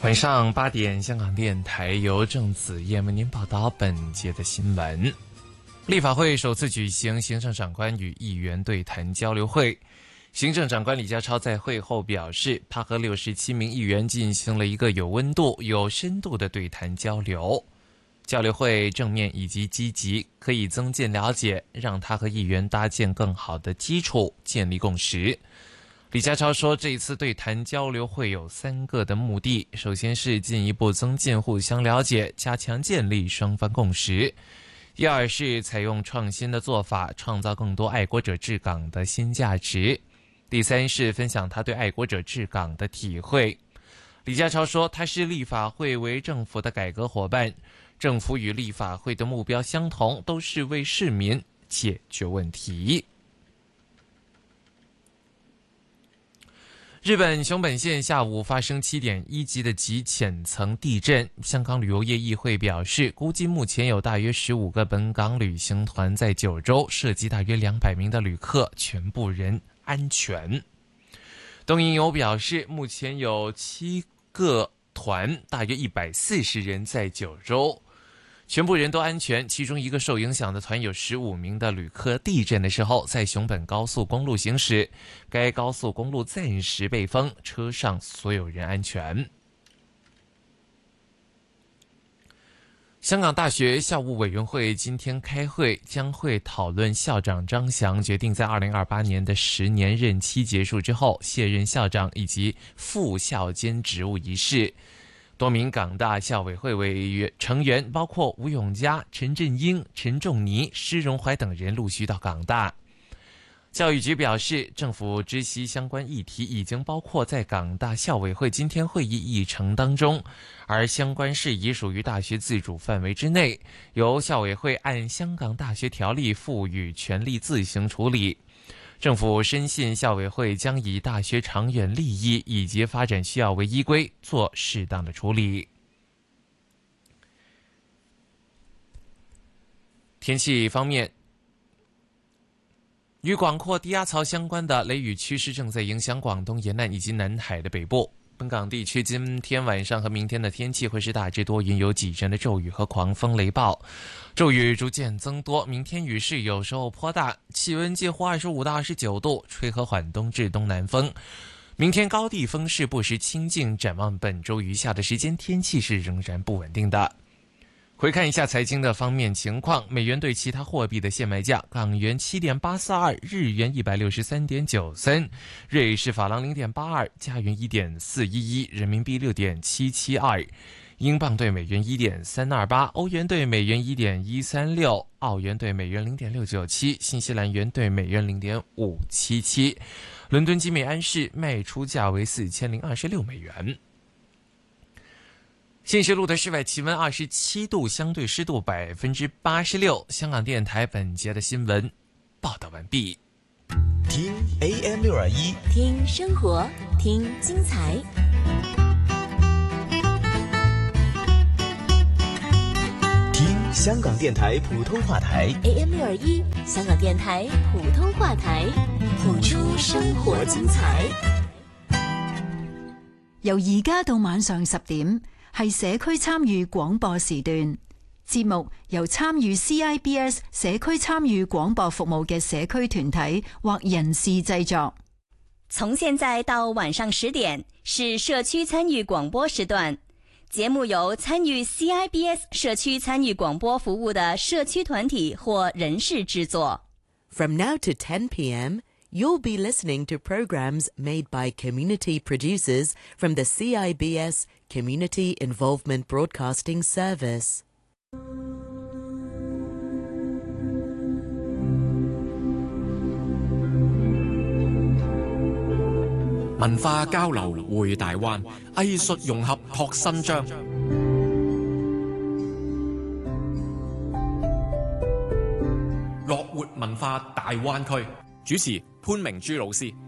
晚上8点，香港电台由郑子燕为您报道本节的新闻。立法会首次举行行政长官与议员对谈交流会。行政长官李家超在会后表示，他和67名议员进行了一个有温度、有深度的对谈交流。交流会正面以及积极，可以增进了解，让他和议员搭建更好的基础，建立共识。李家超说，这一次对谈交流会有3个的目的，首先是进一步增进互相了解，加强建立双方共识；第二是采用创新的做法，创造更多爱国者治港的新价值；第三是分享他对爱国者治港的体会。李家超说，他是立法会为政府的改革伙伴，政府与立法会的目标相同，都是为市民解决问题。日本熊本县下午发生7.1级的极浅层地震。香港旅游业议会表示，估计目前有大约15个本港旅行团在九州，涉及大约200名的旅客，全部人安全。东瀛游表示，目前有7个团，大约140人在九州，全部人都安全，其中一个受影响的团有15名的旅客地震的时候在熊本高速公路行驶，该高速公路暂时被封，车上所有人安全。香港大学校务委员会今天开会，将会讨论校长张翔决定在2028年的10年任期结束之后卸任校长以及副校监职务一事。多名港大校委会成员，包括吴永嘉、陈振英、陈仲尼、施荣怀等人陆续到港大。教育局表示，政府知悉相关议题已经包括在港大校委会今天会议议程当中，而相关事宜属于大学自主范围之内，由校委会按香港大学条例赋予权力自行处理。政府深信校委会将以大学长远利益以及发展需要为依归，做适当的处理。天气方面，与广阔低压槽相关的雷雨趋势正在影响广东沿岸以及南海的北部。本港地区今天晚上和明天的天气会是大致多云，有几阵的骤雨和狂风雷暴，骤雨逐渐增多，明天雨势有时候颇大，气温介乎25到29度，吹和缓东至东南风。明天高地风势不时清劲，展望本周余下的时间，天气是仍然不稳定的。回看一下财经的方面情况，美元对其他货币的现卖价：港元7.842，日元163.93，瑞士法郎0.82，加元1.411，人民币6.772，英镑对美元1.328，欧元对美元1.136，澳元对美元0.697，新西兰元对美元0.577。伦敦金每安士卖出价为4026美元。现时路的室外气温27度，相对湿度86%。香港电台本节的新闻报道完毕。 听 AM621， 听生活，听精彩。 听香港电台普通话台 AM621，香港電台普通話台，譜出生活精彩。 由而家到晚上10點，係社區參與廣播時段。節目由參與 CIBS 社區參與廣播服務嘅社區團體或人士製作。 從現在到晚上10點是社區參與廣播時段。節目由參與 CIBS 社區參與廣播服務的社區團體或人士製作。 From now to 10 p.m., you'll be listening to programs made by community producers from the CIBS Community Involvement Broadcasting Service. 文化交流匯大灣，藝術融合拓新章。樂活文化大灣區主持潘明珠老師。